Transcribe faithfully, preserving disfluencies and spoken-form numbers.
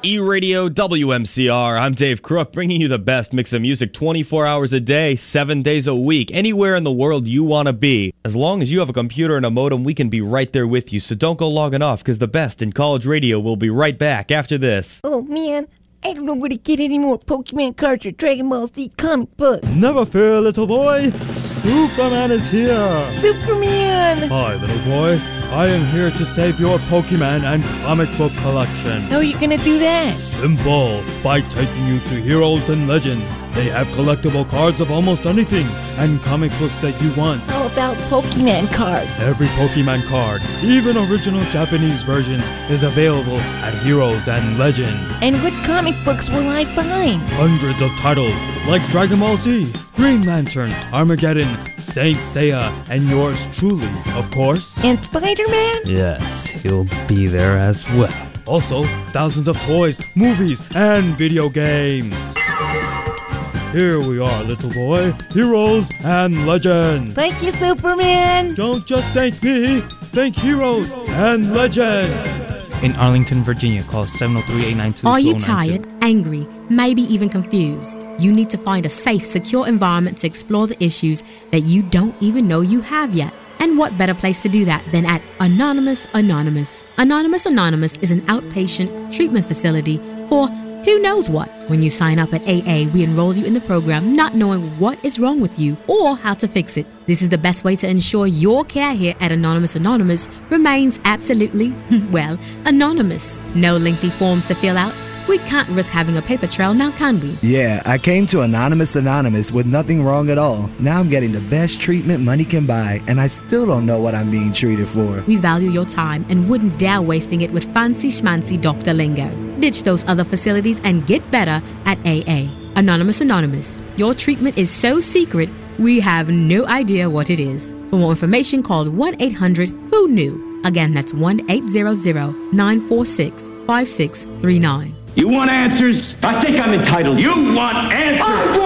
E-Radio W M C R. I'm Dave Crook, bringing you the best mix of music twenty-four hours a day, seven days a week, anywhere in the world you want to be. As long as you have a computer and a modem, we can be right there with you, so don't go logging off, because the best in college radio will be right back after this. Oh, man. I don't know where to get any more Pokemon cards or Dragon Ball Z comic books. Never fear, little boy. Superman is here. Superman! Hi, little boy. I am here to save your Pokemon and comic book collection. How are you gonna do that? Simple. By taking you to Heroes and Legends. They have collectible cards of almost anything and comic books that you want. How about Pokemon cards? Every Pokemon card, even original Japanese versions, is available at Heroes and Legends. And what comic books will I find? Hundreds of titles like Dragon Ball Z, Green Lantern, Armageddon, Saint Seiya, and yours truly, of course. And Spider-Man? Yes, he'll be there as well. Also, thousands of toys, movies, and video games. Here we are, little boy. Heroes and Legends. Thank you, Superman. Don't just thank me. Thank Heroes and Legends. In Arlington, Virginia, call seven oh three, eight nine two, two oh Are nine you two. tired, angry, maybe even confused? You need to find a safe, secure environment to explore the issues that you don't even know you have yet. And what better place to do that than at Anonymous Anonymous? Anonymous Anonymous is an outpatient treatment facility for who knows what. When you sign up at A A, we enroll you in the program not knowing what is wrong with you or how to fix it. This is the best way to ensure your care here at Anonymous Anonymous remains absolutely, well, anonymous. No lengthy forms to fill out. We can't risk having a paper trail now, can we? Yeah, I came to Anonymous Anonymous with nothing wrong at all. Now I'm getting the best treatment money can buy, and I still don't know what I'm being treated for. We value your time and wouldn't dare wasting it with fancy schmancy doctor lingo. Ditch those other facilities and get better at A A. Anonymous Anonymous. Your treatment is so secret, we have no idea what it is. For more information, call one eight hundred who knew. Again, that's one eight hundred, nine four six, five six three nine. You want answers? I think I'm entitled. You want answers?